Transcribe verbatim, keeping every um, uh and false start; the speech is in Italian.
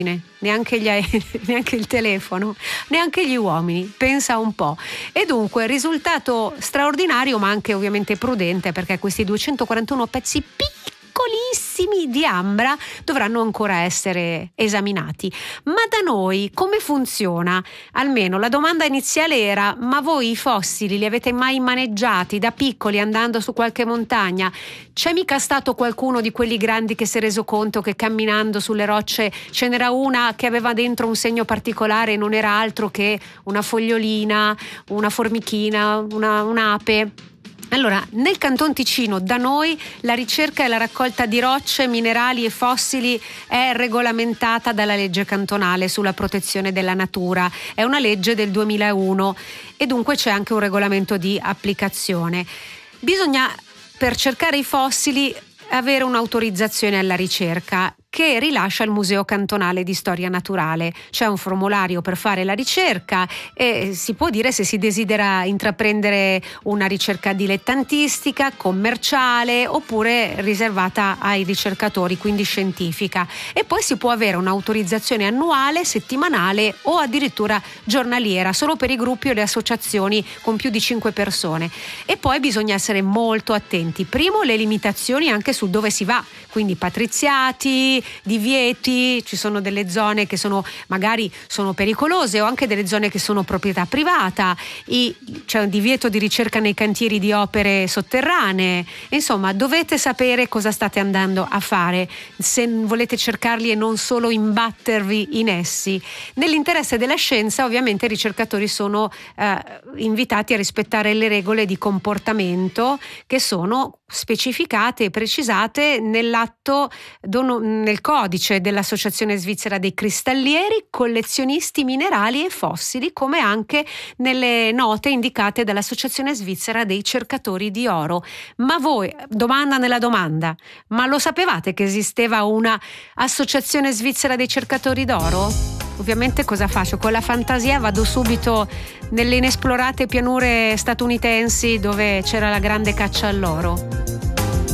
neanche, gli, neanche il telefono, neanche gli uomini, pensa un po'. E dunque risultato straordinario, ma anche ovviamente prudente, perché questi duecentoquarantuno pezzi piccolissimi di ambra dovranno ancora essere esaminati. Ma da noi come funziona? Almeno la domanda iniziale era: ma voi i fossili li avete mai maneggiati da piccoli andando su qualche montagna? C'è mica stato qualcuno di quelli grandi che si è reso conto che camminando sulle rocce ce n'era una che aveva dentro un segno particolare e non era altro che una fogliolina, una formichina, una, un'ape? Allora, nel Canton Ticino, da noi, la ricerca e la raccolta di rocce, minerali e fossili è regolamentata dalla legge cantonale sulla protezione della natura. È una legge del duemilauno e dunque c'è anche un regolamento di applicazione. Bisogna, per cercare i fossili, avere un'autorizzazione alla ricerca che rilascia il Museo Cantonale di Storia Naturale. C'è un formulario per fare la ricerca e si può dire se si desidera intraprendere una ricerca dilettantistica, commerciale oppure riservata ai ricercatori, quindi scientifica. E poi si può avere un'autorizzazione annuale, settimanale o addirittura giornaliera, solo per i gruppi o le associazioni con più di cinque persone. E poi bisogna essere molto attenti. Primo, le limitazioni anche su dove si va, quindi patriziati, divieti, ci sono delle zone che sono magari sono pericolose o anche delle zone che sono proprietà privata, I, c'è un divieto di ricerca nei cantieri di opere sotterranee. Insomma, dovete sapere cosa state andando a fare se volete cercarli e non solo imbattervi in essi. Nell'interesse della scienza, ovviamente, i ricercatori sono eh, invitati a rispettare le regole di comportamento che sono specificate e precisate nell'atto nel codice dell'Associazione Svizzera dei Cristallieri, Collezionisti Minerali e Fossili, come anche nelle note indicate dall'Associazione Svizzera dei Cercatori di Oro. Ma voi, domanda nella domanda, ma lo sapevate che esisteva una Associazione Svizzera dei Cercatori d'Oro? Ovviamente cosa faccio? Con la fantasia vado subito nelle inesplorate pianure statunitensi dove c'era la grande caccia all'oro.